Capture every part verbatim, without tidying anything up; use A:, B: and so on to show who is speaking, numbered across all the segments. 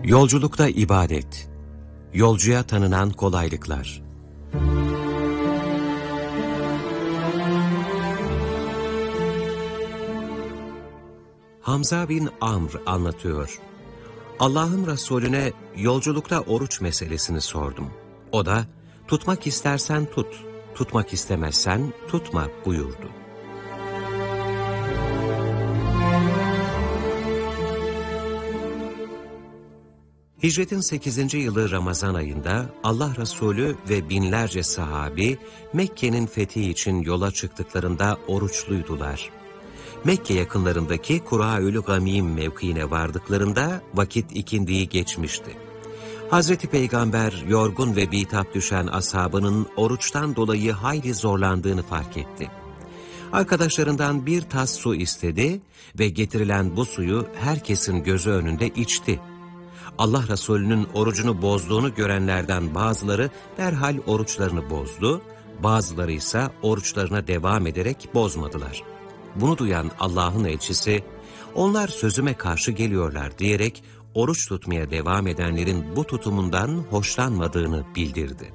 A: Yolculukta ibadet, yolcuya tanınan kolaylıklar. Hamza bin Amr anlatıyor. Allah'ın Resulüne yolculukta oruç meselesini sordum. O da, tutmak istersen tut, tutmak istemezsen tutma buyurdu. Hicretin sekizinci yılı Ramazan ayında Allah Resulü ve binlerce sahabi Mekke'nin fethi için yola çıktıklarında oruçluydular. Mekke yakınlarındaki Kuraül Gamim mevkiine vardıklarında vakit ikindiyi geçmişti. Hazreti Peygamber yorgun ve bitap düşen ashabının oruçtan dolayı hayli zorlandığını fark etti. Arkadaşlarından bir tas su istedi ve getirilen bu suyu herkesin gözü önünde içti. Allah Resulü'nün orucunu bozduğunu görenlerden bazıları derhal oruçlarını bozdu, bazıları ise oruçlarına devam ederek bozmadılar. Bunu duyan Allah'ın elçisi, onlar sözüme karşı geliyorlar diyerek oruç tutmaya devam edenlerin bu tutumundan hoşlanmadığını bildirdi.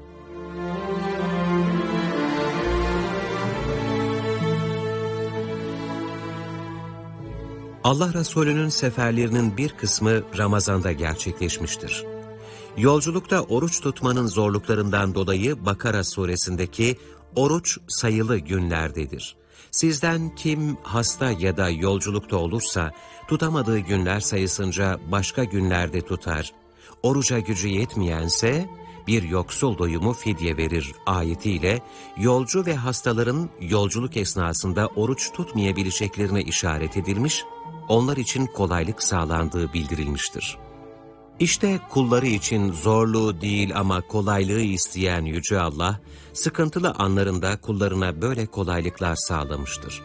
A: Allah Resulü'nün seferlerinin bir kısmı Ramazan'da gerçekleşmiştir. Yolculukta oruç tutmanın zorluklarından dolayı Bakara suresindeki oruç sayılı günlerdedir. Sizden kim hasta ya da yolculukta olursa tutamadığı günler sayısınca başka günlerde tutar. Oruca gücü yetmeyense bir yoksul doyumu fidye verir ayetiyle yolcu ve hastaların yolculuk esnasında oruç tutmayabileceklerine işaret edilmiş, onlar için kolaylık sağlandığı bildirilmiştir. İşte kulları için zorluğu değil ama kolaylığı isteyen Yüce Allah, sıkıntılı anlarında kullarına böyle kolaylıklar sağlamıştır.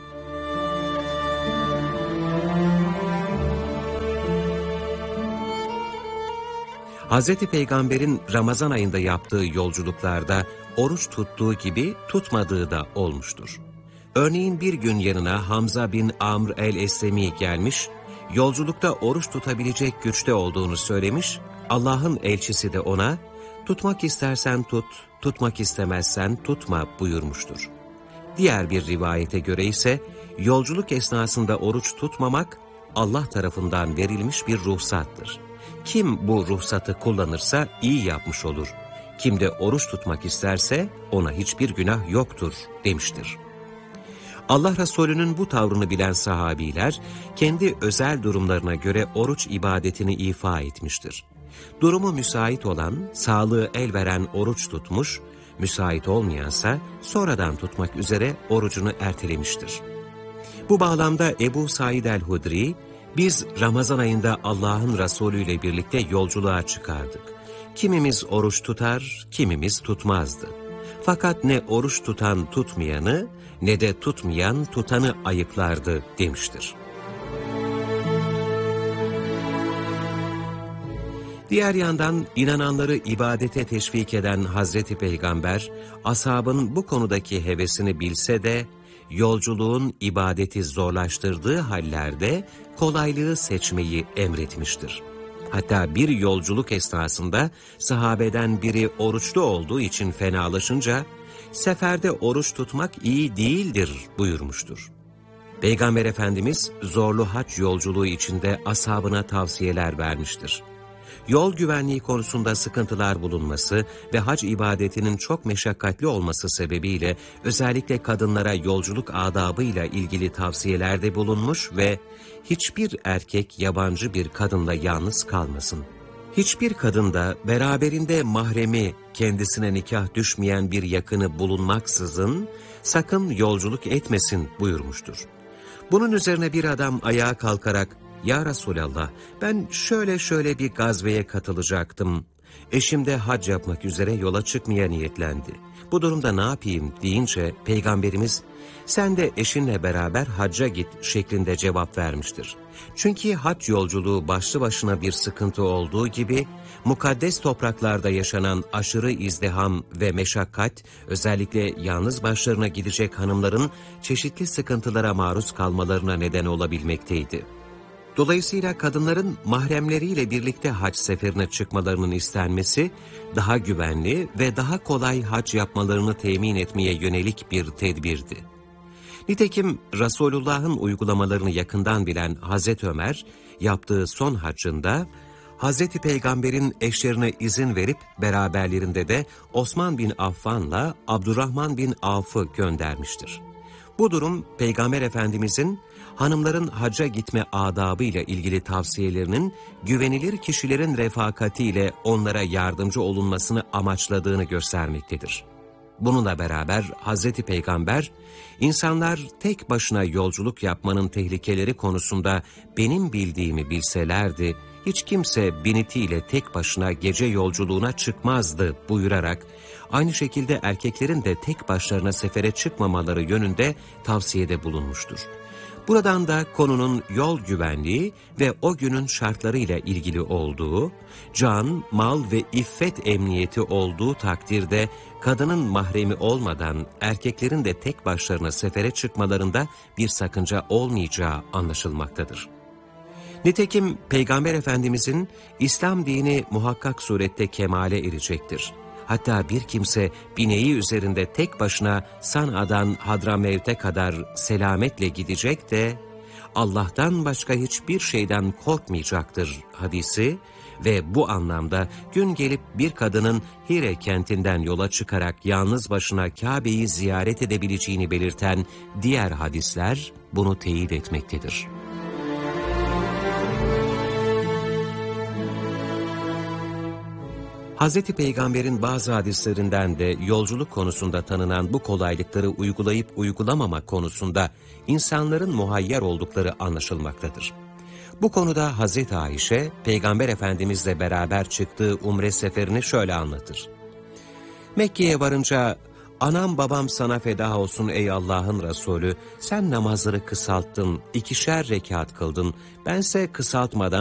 A: Hazreti Peygamber'in Ramazan ayında yaptığı yolculuklarda oruç tuttuğu gibi tutmadığı da olmuştur. Örneğin bir gün yanına Hamza bin Amr el-Eslemi gelmiş, yolculukta oruç tutabilecek güçte olduğunu söylemiş, Allah'ın elçisi de ona, tutmak istersen tut, tutmak istemezsen tutma buyurmuştur. Diğer bir rivayete göre ise, yolculuk esnasında oruç tutmamak, Allah tarafından verilmiş bir ruhsattır. Kim bu ruhsatı kullanırsa iyi yapmış olur. Kim de oruç tutmak isterse ona hiçbir günah yoktur demiştir. Allah Resulü'nün bu tavrını bilen sahabiler, kendi özel durumlarına göre oruç ibadetini ifa etmiştir. Durumu müsait olan, sağlığı el veren oruç tutmuş, müsait olmayansa sonradan tutmak üzere orucunu ertelemiştir. Bu bağlamda Ebu Said el-Hudri, biz Ramazan ayında Allah'ın Resulü ile birlikte yolculuğa çıkardık. Kimimiz oruç tutar, kimimiz tutmazdı. Fakat ne oruç tutan tutmayanı, ne de tutmayan tutanı ayıplardı demiştir. Diğer yandan inananları ibadete teşvik eden Hazreti Peygamber, ashabın bu konudaki hevesini bilse de, yolculuğun ibadeti zorlaştırdığı hallerde kolaylığı seçmeyi emretmiştir. Hatta bir yolculuk esnasında sahabeden biri oruçlu olduğu için fenalaşınca, seferde oruç tutmak iyi değildir buyurmuştur. Peygamber Efendimiz zorlu hac yolculuğu içinde ashabına tavsiyeler vermiştir. Yol güvenliği konusunda sıkıntılar bulunması ve hac ibadetinin çok meşakkatli olması sebebiyle özellikle kadınlara yolculuk adabıyla ilgili tavsiyelerde bulunmuş ve hiçbir erkek yabancı bir kadınla yalnız kalmasın. Hiçbir kadın da beraberinde mahremi, kendisine nikah düşmeyen bir yakını bulunmaksızın sakın yolculuk etmesin buyurmuştur. Bunun üzerine bir adam ayağa kalkarak, "Ya Resulallah, ben şöyle şöyle bir gazveye katılacaktım. Eşim de hac yapmak üzere yola çıkmaya niyetlendi. Bu durumda ne yapayım?" deyince Peygamberimiz, "Sen de eşinle beraber hacca git" şeklinde cevap vermiştir. Çünkü hac yolculuğu başlı başına bir sıkıntı olduğu gibi, mukaddes topraklarda yaşanan aşırı izdiham ve meşakkat, özellikle yalnız başlarına gidecek hanımların çeşitli sıkıntılara maruz kalmalarına neden olabilmekteydi. Dolayısıyla kadınların mahremleriyle birlikte hac seferine çıkmalarının istenmesi, daha güvenli ve daha kolay hac yapmalarını temin etmeye yönelik bir tedbirdi. Nitekim Resulullah'ın uygulamalarını yakından bilen Hazreti Ömer, yaptığı son haccında, Hazreti Peygamber'in eşlerine izin verip beraberlerinde de Osman bin Affan'la Abdurrahman bin Avf'ı göndermiştir. Bu durum Peygamber Efendimizin hanımların hacca gitme adabı ile ilgili tavsiyelerinin güvenilir kişilerin refakatiyle onlara yardımcı olunmasını amaçladığını göstermektedir. Bununla beraber Hazreti Peygamber, insanlar tek başına yolculuk yapmanın tehlikeleri konusunda benim bildiğimi bilselerdi, hiç kimse binitiyle tek başına gece yolculuğuna çıkmazdı buyurarak, aynı şekilde erkeklerin de tek başlarına sefere çıkmamaları yönünde tavsiyede bulunmuştur. Buradan da konunun yol güvenliği ve o günün şartlarıyla ilgili olduğu, can, mal ve iffet emniyeti olduğu takdirde kadının mahremi olmadan erkeklerin de tek başlarına sefere çıkmalarında bir sakınca olmayacağı anlaşılmaktadır. Nitekim Peygamber Efendimizin İslam dini muhakkak surette kemale erecektir. Hatta bir kimse bineği üzerinde tek başına San'a'dan Hadramevt'e kadar selametle gidecek de Allah'tan başka hiçbir şeyden korkmayacaktır hadisi ve bu anlamda gün gelip bir kadının Hire kentinden yola çıkarak yalnız başına Kabe'yi ziyaret edebileceğini belirten diğer hadisler bunu teyit etmektedir. Hazreti Peygamber'in bazı hadislerinden de yolculuk konusunda tanınan bu kolaylıkları uygulayıp uygulamamak konusunda insanların muhayyer oldukları anlaşılmaktadır. Bu konuda Hazreti Ayşe, Peygamber Efendimizle beraber çıktığı umre seferini şöyle anlatır. Mekke'ye varınca, "Anam babam sana feda olsun ey Allah'ın Resulü, sen namazları kısalttın, ikişer rekat kıldın, bense kısaltmadan